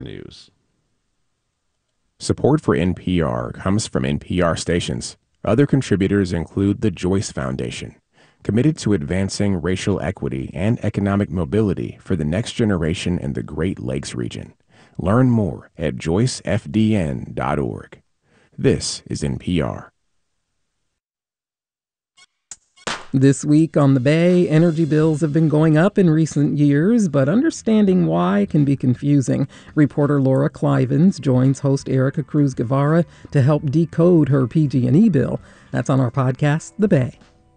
News. Support for NPR comes from NPR stations. Other contributors include the Joyce Foundation, committed to advancing racial equity and economic mobility for the next generation in the Great Lakes region. Learn more at joycefdn.org. This is NPR. This week on the Bay, energy bills have been going up in recent years, but understanding why can be confusing. Reporter Laura Clivens joins host Erica Cruz Guevara to help decode her PG&E bill. That's on our podcast, The Bay.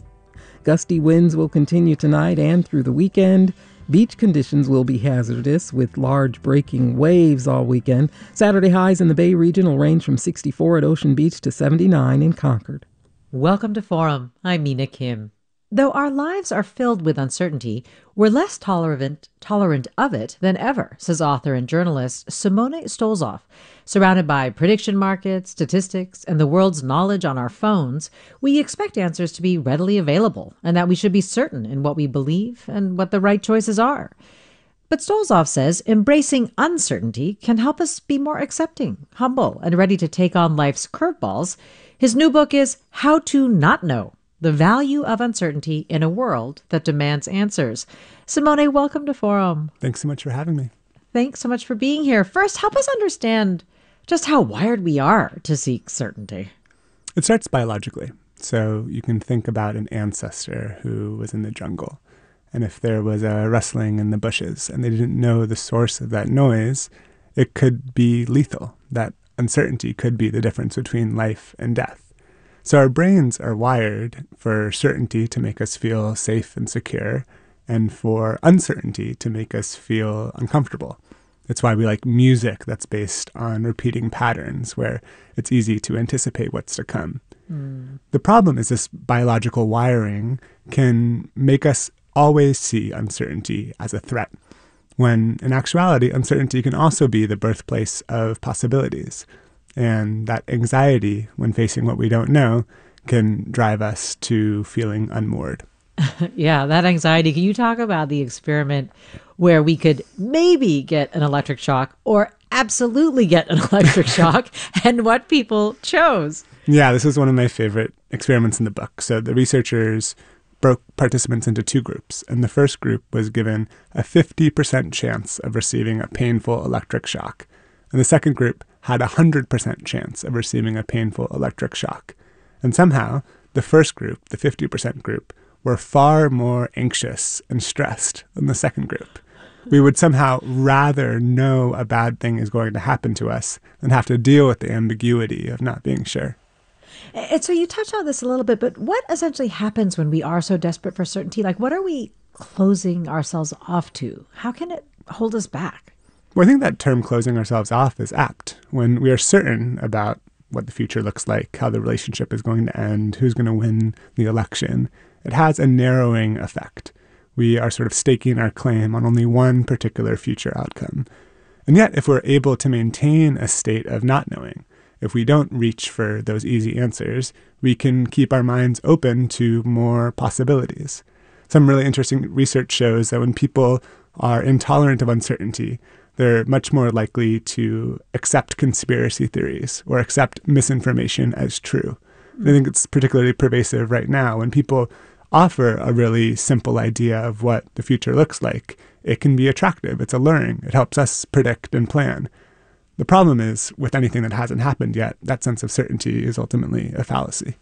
Gusty winds will continue tonight and through the weekend. Beach conditions will be hazardous with large breaking waves all weekend. Saturday highs in the Bay region will range from 64 at Ocean Beach to 79 in Concord. Welcome to Forum. I'm Mina Kim. Though our lives are filled with uncertainty, we're less tolerant of it than ever, says author and journalist Simone Stolzoff. Surrounded by prediction markets, statistics, and the world's knowledge on our phones, we expect answers to be readily available and that we should be certain in what we believe and what the right choices are. But Stolzoff says embracing uncertainty can help us be more accepting, humble, and ready to take on life's curveballs. His new book is How to Not Know: The Value of Uncertainty in a World That Demands Answers. Simone, welcome to Forum. Thanks so much for having me. Thanks so much for being here. First, help us understand just how wired we are to seek certainty. It starts biologically. So you can think about an ancestor who was in the jungle. And if there was a rustling in the bushes and they didn't know the source of that noise, it could be lethal. That uncertainty could be the difference between life and death. So our brains are wired for certainty to make us feel safe and secure, and for uncertainty to make us feel uncomfortable. It's why we like music that's based on repeating patterns, where it's easy to anticipate what's to come. The problem is this biological wiring can make us always see uncertainty as a threat, when in actuality, uncertainty can also be the birthplace of possibilities. And that anxiety when facing what we don't know can drive us to feeling unmoored. Yeah, that anxiety. Can you talk about the experiment where we could maybe get an electric shock or absolutely get an electric shock and what people chose? Yeah, this is one of my favorite experiments in the book. So the researchers broke participants into two groups. And the first group was given a 50% chance of receiving a painful electric shock. And the second group had a 100% chance of receiving a painful electric shock. And somehow, the first group, the 50% group, were far more anxious and stressed than the second group. We would somehow rather know a bad thing is going to happen to us than have to deal with the ambiguity of not being sure. And so you touched on this a little bit, but what essentially happens when we are so desperate for certainty? Like, what are we closing ourselves off to? How can it hold us back? Well, I think that term closing ourselves off is apt. When we are certain about what the future looks like, how the relationship is going to end, who's going to win the election, it has a narrowing effect. We are sort of staking our claim on only one particular future outcome. And yet, if we're able to maintain a state of not knowing, if we don't reach for those easy answers, we can keep our minds open to more possibilities. Some really interesting research shows that when people are intolerant of uncertainty, they're much more likely to accept conspiracy theories or accept misinformation as true. I think it's particularly pervasive right now. When people offer a really simple idea of what the future looks like, it can be attractive. It's alluring. It helps us predict and plan. The problem is, with anything that hasn't happened yet, that sense of certainty is ultimately a fallacy.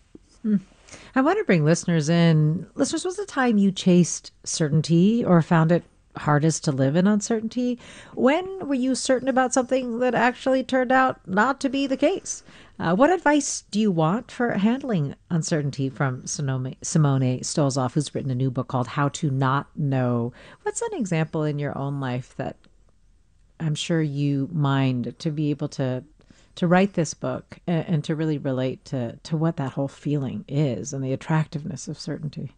I want to bring listeners in. Listeners, was the time you chased certainty or found it hardest to live in uncertainty? When were you certain about something that actually turned out not to be the case? What advice do you want for handling uncertainty from Simone Stolzoff, who's written a new book called How to Not Know? What's an example in your own life that I'm sure you mind to be able to write this book and to really relate to what that whole feeling is and the attractiveness of certainty?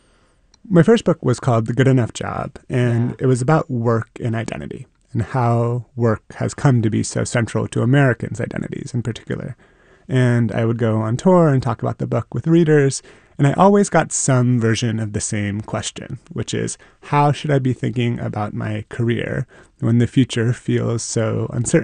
My first book was called The Good Enough Job, and it was about work and identity and how work has come to be so central to Americans' identities in particular. And I would go on tour and talk about the book with readers, And I always got some version of the same question, which is, how should I be thinking about my career when the future feels so uncertain?